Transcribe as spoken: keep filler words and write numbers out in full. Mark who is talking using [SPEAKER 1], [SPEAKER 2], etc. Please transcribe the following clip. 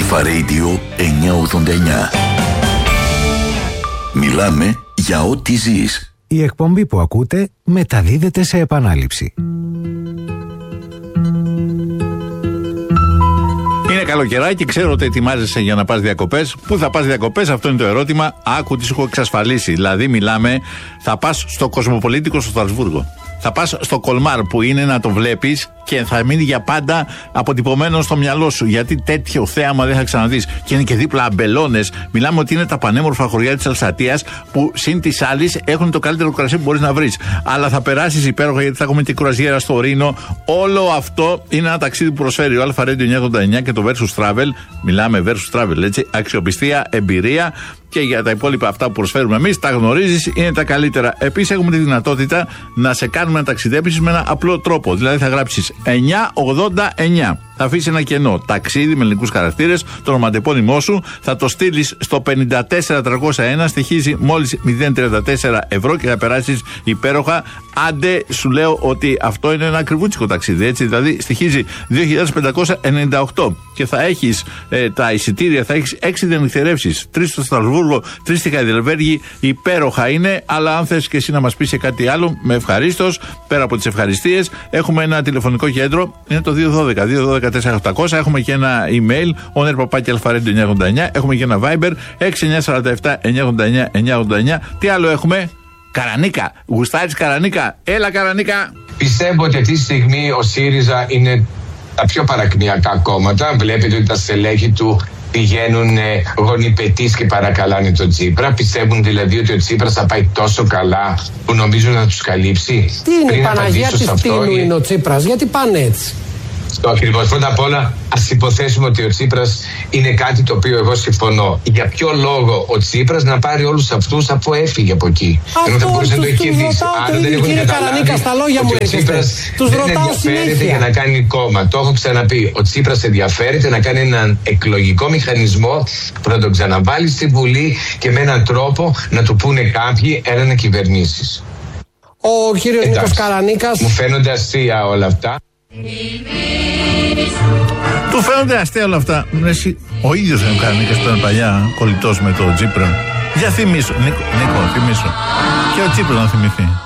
[SPEAKER 1] Αλφα Radio εννιακόσια ογδόντα εννιά. Μιλάμε για ό,τι ζεις.
[SPEAKER 2] Η εκπομπή που ακούτε μεταδίδεται σε επανάληψη.
[SPEAKER 3] Είναι καλοκαιράκι, ξέρω ότι ετοιμάζεσαι για να πας διακοπές. Πού θα πας διακοπές, αυτό είναι το ερώτημα. Άκου τι σου έχω εξασφαλίσει. Δηλαδή, μιλάμε, θα πας στο Κοσμοπολίτικο στο Στρασβούργο. Θα πας στο Κολμάρ που είναι να το βλέπεις και θα μείνει για πάντα αποτυπωμένο στο μυαλό σου. Γιατί τέτοιο θέαμα δεν θα ξαναδείς. Και είναι και δίπλα αμπελώνες. Μιλάμε ότι είναι τα πανέμορφα χωριά της Αλσατίας που συν της άλλης έχουν το καλύτερο κρασί που μπορείς να βρεις. Αλλά θα περάσεις υπέροχα γιατί θα έχουμε και κουραζιέρα στο Ρήνο. Όλο αυτό είναι ένα ταξίδι που προσφέρει ο Αλφα Radio εννιακόσια ογδόντα εννιά και το Versus Travel. Μιλάμε Versus Travel, έτσι. Αξιοπιστία, εμπειρία. Και για τα υπόλοιπα αυτά που προσφέρουμε εμείς, τα γνωρίζεις, είναι τα καλύτερα. Επίσης, έχουμε τη δυνατότητα να σε κάνουμε να ταξιδέψεις με ένα απλό τρόπο. Δηλαδή, θα γράψεις εννιακόσια ογδόντα εννιά. Θα αφήσει ένα κενό. Ταξίδι με ελληνικούς χαρακτήρες, το ονοματεπώνυμό σου, θα το στείλεις στο πενήντα τέσσερα τριακόσια ένα, στοιχίζει μόλις μηδέν κόμμα τριάντα τέσσερα ευρώ και θα περάσεις υπέροχα. Άντε, σου λέω ότι αυτό είναι ένα ακριβούτσικο ταξίδι, έτσι. Δηλαδή, στοιχίζει δύο χιλιάδες πεντακόσια ενενήντα οκτώ και θα έχεις ε, τα εισιτήρια, θα έχεις έξι διανυκτερεύσεις. Τρεις στο Στρασβούργο, τρεις στη Χαϊδελβέργη. Υπέροχα είναι, αλλά αν θες και εσύ να μας πεις κάτι άλλο, με ευχαρίστως. Πέρα από τις ευχαριστίες, έχουμε ένα τηλεφωνικό κέντρο, είναι το δύο ένα δύο, δύο ένα δύο τέσσερα οκτακόσια. Έχουμε και ένα email, owner παπάκι αλφα radio εννιακόσια ογδόντα εννιά. Έχουμε και ένα Viber, έξι εννιά τέσσερα επτά εννιακόσια ογδόντα εννιά εννιακόσια ογδόντα εννιά. Τι άλλο έχουμε? Καρανίκα. Γουστάρεις Καρανίκα? Έλα Καρανίκα.
[SPEAKER 4] Πιστεύω ότι αυτή τη στιγμή ο ΣΥΡΙΖΑ είναι τα πιο παρακμιακά κόμματα. Βλέπετε ότι τα στελέχη του πηγαίνουν ε, γονιπετής και παρακαλάνε τον Τσίπρα. Πιστεύουν δηλαδή ότι ο Τσίπρας θα πάει τόσο καλά που νομίζουν να τους καλύψει.
[SPEAKER 5] Τι είναι η Παναγία της Φτύνου είναι ο Τσίπρας? Γιατί πάνε έτσι?
[SPEAKER 4] Το ακριβώς. Πρώτα απ' όλα, ας υποθέσουμε ότι ο Τσίπρας είναι κάτι το οποίο εγώ συμφωνώ. Για ποιο λόγο ο Τσίπρας να πάρει όλους αυτούς αφού έφυγε από εκεί?
[SPEAKER 5] Αυτό
[SPEAKER 4] ενώ θα μπορούσε να το έχει δει. Άρα δεν έχουν καταλάβει
[SPEAKER 5] στα λόγια μου
[SPEAKER 4] ότι ο Τσίπρας
[SPEAKER 5] τους
[SPEAKER 4] δεν
[SPEAKER 5] ρωτάω
[SPEAKER 4] ενδιαφέρεται
[SPEAKER 5] συνέχεια
[SPEAKER 4] για να κάνει κόμμα. Το έχω ξαναπεί. Ο Τσίπρας ενδιαφέρεται να κάνει έναν εκλογικό μηχανισμό που να τον ξαναβάλει στη Βουλή και με έναν τρόπο να του πούνε κάποιοι έλα να κυβερνήσεις.
[SPEAKER 5] Ο κύριος Νίκος Καρανίκας.
[SPEAKER 4] Μου φαίνονται αστεία όλα αυτά.
[SPEAKER 3] Του φαίνονται αστεία όλα αυτά. Ο ίδιος είναι ο Καρανίκας που ήταν παλιά κολλητός με τον Τσίπρα. Για θυμίσου, Νίκο, Νίκο θυμίσου. Και ο Τσίπρας να θυμηθεί.